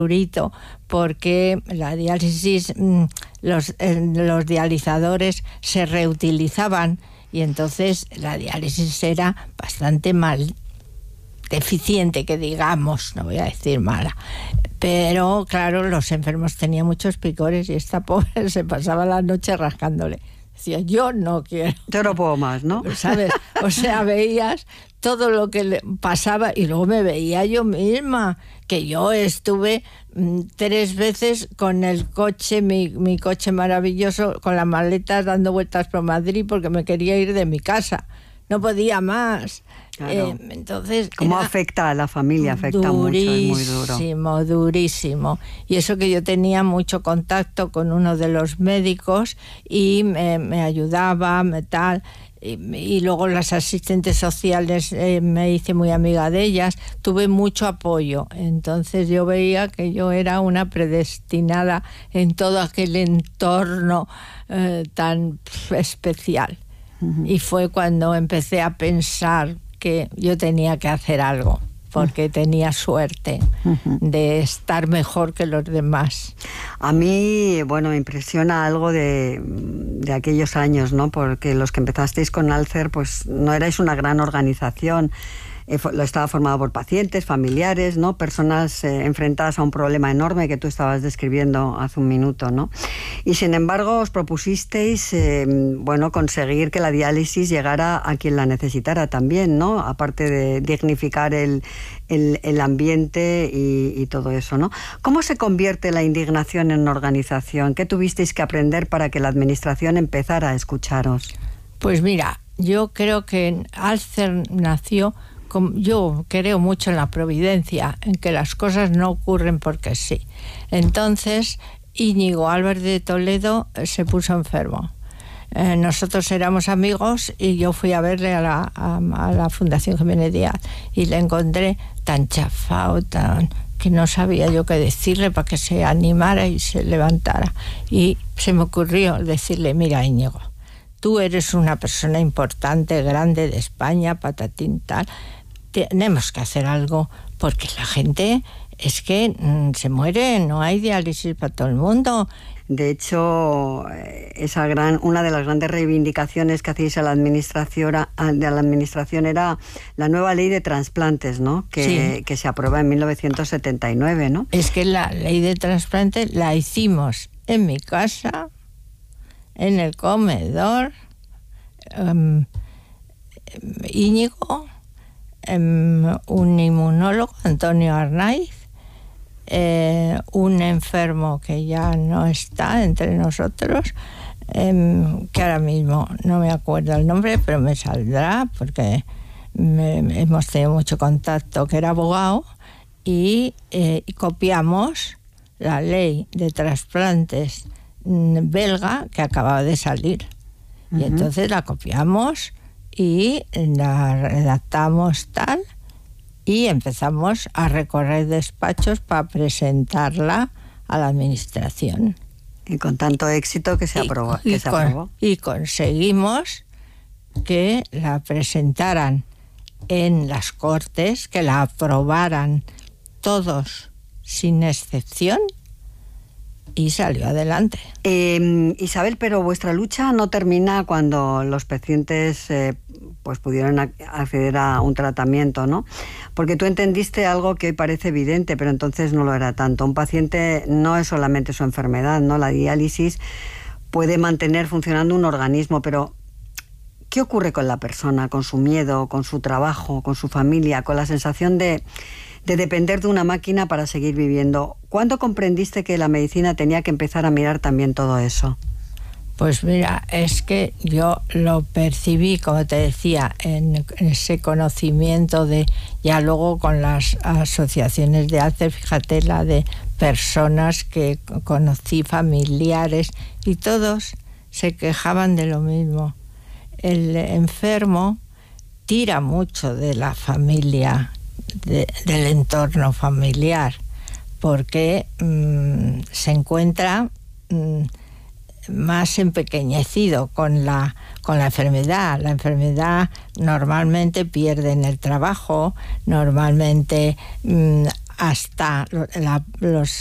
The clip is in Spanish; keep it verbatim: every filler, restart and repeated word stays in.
durito, porque la diálisis, los, los dializadores se reutilizaban y entonces la diálisis era bastante mal, deficiente, que digamos, no voy a decir mala. Pero claro, los enfermos tenían muchos picores y esta pobre se pasaba la noche rascándole. Decía, yo no quiero. Yo no puedo más, ¿no? ¿Sabes? O sea, veías todo lo que le pasaba y luego me veía yo misma, que yo estuve mmm, tres veces con el coche, mi, mi coche maravilloso, con la maleta dando vueltas por Madrid porque me quería ir de mi casa. No podía más. Claro. Eh, entonces, ¿cómo afecta a la familia? Afecta mucho, es muy duro. Durísimo, durísimo. Y eso que yo tenía mucho contacto con uno de los médicos y me, me ayudaba, me tal. Y, y luego las asistentes sociales, eh, me hice muy amiga de ellas. Tuve mucho apoyo. Entonces yo veía que yo era una predestinada en todo aquel entorno eh, tan pf, especial. Y fue cuando empecé a pensar que yo tenía que hacer algo, porque tenía suerte de estar mejor que los demás. A mí, bueno, me impresiona algo de, de aquellos años, ¿no? Porque los que empezasteis con Alcer, pues no erais una gran organización. Eh, lo estaba formado por pacientes, familiares, ¿no? Personas eh, enfrentadas a un problema enorme que tú estabas describiendo hace un minuto, ¿no? Y sin embargo os propusisteis, eh, bueno, conseguir que la diálisis llegara a quien la necesitara también, ¿no? Aparte de dignificar el, el, el ambiente y, y todo eso, ¿no? ¿Cómo se convierte la indignación en organización? ¿Qué tuvisteis que aprender para que la administración empezara a escucharos? Pues mira, yo creo que Alcer nació... Yo creo mucho en la providencia, en que las cosas no ocurren porque sí. Entonces, Íñigo Álvarez de Toledo se puso enfermo. Eh, nosotros éramos amigos y yo fui a verle a la, a, a la Fundación Jiménez Díaz y le encontré tan chafado, tan, que no sabía yo qué decirle para que se animara y se levantara. Y se me ocurrió decirle, mira, Íñigo, tú eres una persona importante, grande de España, patatín, tal. Tenemos que hacer algo porque la gente es que mmm, se muere, no hay diálisis para todo el mundo. De hecho, esa gran, una de las grandes reivindicaciones que hacéis a la administración, a la administración era la nueva ley de trasplantes, ¿no? Que, sí. que se aprueba en mil novecientos setenta y nueve, ¿no? Es que la ley de trasplantes la hicimos en mi casa, en el comedor, um, Íñigo, um, un inmunólogo, Antonio Arnaiz, eh, un enfermo que ya no está entre nosotros, um, que ahora mismo no me acuerdo el nombre, pero me saldrá porque me, hemos tenido mucho contacto, que era abogado, y, eh, y copiamos la ley de trasplantes belga que acababa de salir. Uh-huh. Y entonces la copiamos y la redactamos tal y empezamos a recorrer despachos para presentarla a la administración. Y con tanto éxito que se aprobó. Y, que se con, aprobó. y conseguimos que la presentaran en las Cortes, que la aprobaran todos sin excepción, y salió adelante. Eh, Isabel, pero vuestra lucha no termina cuando los pacientes eh, pues pudieron acceder a un tratamiento, ¿no? Porque tú entendiste algo que hoy parece evidente, pero entonces no lo era tanto. Un paciente no es solamente su enfermedad, ¿no? La diálisis puede mantener funcionando un organismo, pero ¿qué ocurre con la persona, con su miedo, con su trabajo, con su familia, con la sensación de... de depender de una máquina para seguir viviendo? ¿Cuándo comprendiste que la medicina tenía que empezar a mirar también todo eso? Pues mira, es que yo lo percibí, como te decía, en ese conocimiento de, ya luego con las asociaciones de Alcer, fíjate, la de personas que conocí, familiares, y todos se quejaban de lo mismo. El enfermo tira mucho de la familia, De, del entorno familiar, porque mmm, se encuentra mmm, más empequeñecido con la, con la enfermedad. La enfermedad normalmente pierde en el trabajo, normalmente mmm, hasta la, los